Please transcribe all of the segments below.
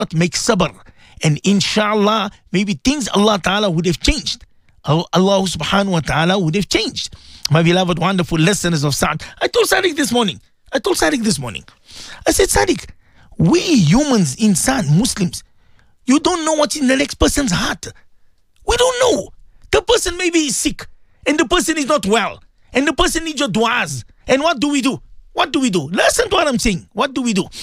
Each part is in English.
make sabr. And inshallah, maybe things Allah Ta'ala would have changed. Allah subhanahu wa ta'ala would have changed. My beloved, wonderful listeners of Sa'ad. I told Sadiq this morning. I said, Sadiq, we humans, insan, Muslims, you don't know what's in the next person's heart. We don't know. The person maybe is sick, and the person is not well, and the person needs your du'as. And what do we do? Listen to what I'm saying. What do we do?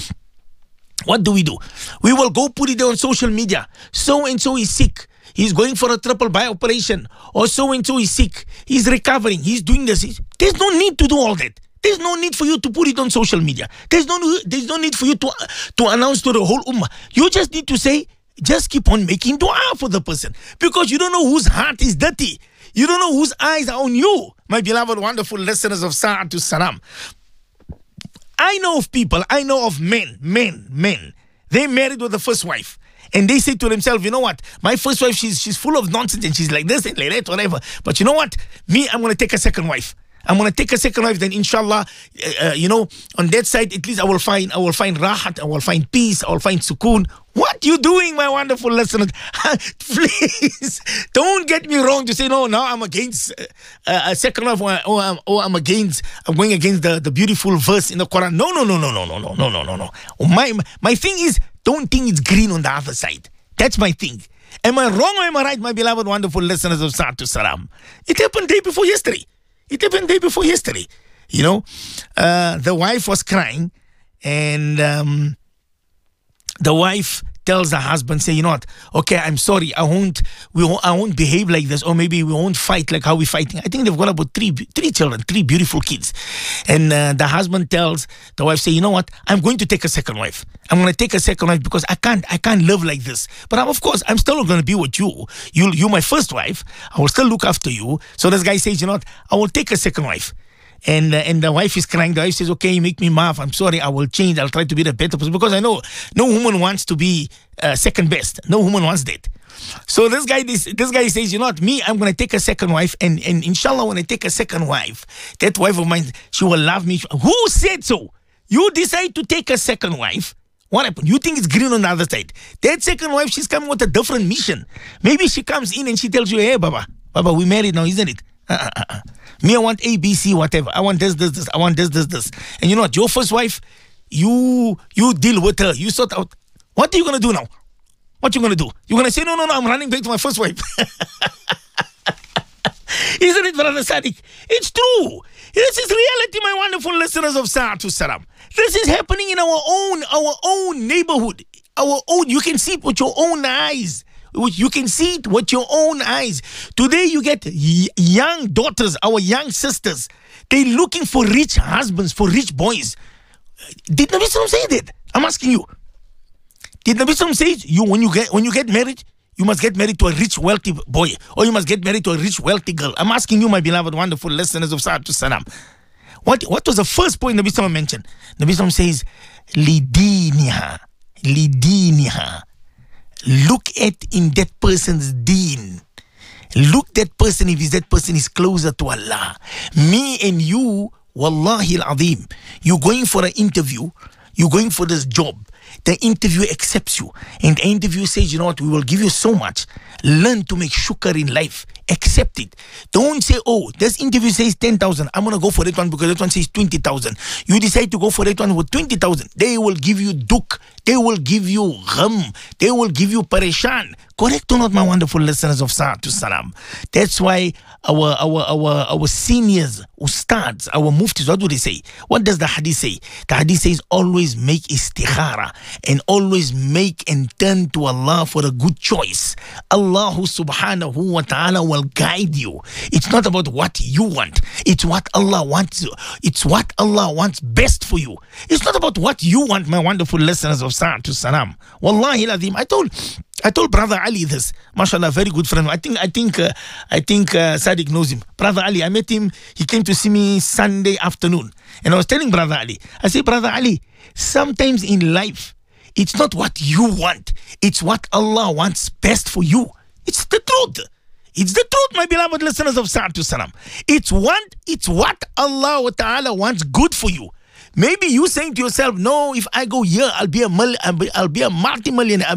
We will go put it on social media. So-and-so is sick. He's going for a triple by operation. Or so-and-so is sick. He's recovering. He's doing this. There's no need to do all that. There's no need for you to put it on social media. There's no need for you to announce to the whole ummah. You just need to say, just keep on making dua for the person. Because you don't know whose heart is dirty. You don't know whose eyes are on you. My beloved, wonderful listeners of Sa'atul Salam. I know of people, I know of men. They married with the first wife. And they say to themselves, you know what? My first wife, she's full of nonsense and she's like this and like that, whatever. But you know what? Me, I'm going to take a second wife. Then inshallah, on that side, at least I will find rahat, I will find peace, I will find sukoon. What you doing, my wonderful listeners? Please, don't get me wrong to say, no, now I'm against a second wife or I'm going against the beautiful verse in the Quran. No. My thing is, don't think it's green on the other side. That's my thing. Am I wrong or am I right, my beloved, wonderful listeners of Sa'atul Salam? It happened day before yesterday. The wife was crying, and the wife tells the husband, say, you know what? Okay, I'm sorry. I won't behave like this, or maybe we won't fight like how we're fighting. I think they've got about three children, 3 beautiful kids. And the husband tells the wife, say, you know what? I'm going to take a second wife. I'm going to take a second wife because I can't live like this. But of course, I'm still going to be with you. You're my first wife. I will still look after you. So this guy says, you know what? I will take a second wife. And the wife is crying. The wife says, okay, you make me laugh. I'm sorry. I will change. I'll try to be the better person, because I know no woman wants to be second best. No woman wants that. So this guy says, you know what? Me, I'm going to take a second wife. And inshallah, when I take a second wife, that wife of mine, she will love me. Who said so? You decide to take a second wife. What happened? You think it's green on the other side. That second wife, she's coming with a different mission. Maybe she comes in and she tells you, hey, Baba, we married now, isn't it? Me, I want A, B, C, whatever. I want this. I want this. And you know what? Your first wife, you deal with her. You sort out. What are you going to do now? What you going to do? You're going to say, no, I'm running back to my first wife. Isn't it, Brother Sadiq? It's true. This is reality, my wonderful listeners of Sa'atul Salam. This is happening in our own neighborhood. You can see it with your own eyes. You can see it with your own eyes. Today you get young daughters, our young sisters. They're looking for rich husbands, for rich boys. Did Nabi Sallam say that? I'm asking you. Did Nabi Sallam say when you get married, you must get married to a rich, wealthy boy, or you must get married to a rich, wealthy girl? I'm asking you, my beloved, wonderful listeners of Sa'atul Salam. What was the first point Nabi Sallam mentioned? Nabi Sallam says, lidiniha. Look at in that person's deen. Look that person if that person is closer to Allah. Me and you, wallahi al-azim, you're going for an interview, you're going for this job. The interview accepts you, and the interview says, you know what, we will give you so much. Learn to make shukr in life. Accept it. Don't say, oh, this interview says 10,000. I'm going to go for that one because that one says 20,000. You decide to go for that one with 20,000. They will give you duk. They will give you gham. They will give you parishan. Correct or not, my wonderful listeners of Sa'atul Salam? That's why our seniors, ustads, our muftis, what do they say? What does the hadith say? The hadith says always make istikhara and always make and turn to Allah for a good choice. Allah subhanahu wa ta'ala will guide you. It's not about what you want. It's what Allah wants. It's what Allah wants best for you. It's not about what you want, my wonderful listeners of Sa'atul Salam. Wallahi al-azim. I told Brother Ali this. MashaAllah, very good friend. I think Sadiq knows him. Brother Ali, I met him. He came to see me Sunday afternoon. And I was telling Brother Ali, I said, Brother Ali, sometimes in life, it's not what you want. It's what Allah wants best for you. It's the truth. It's the truth, my beloved listeners of Sa'atul Salam. It's what Allah Ta'ala wants good for you. Maybe you saying to yourself, no, if I go here, I'll be a multi-millionaire.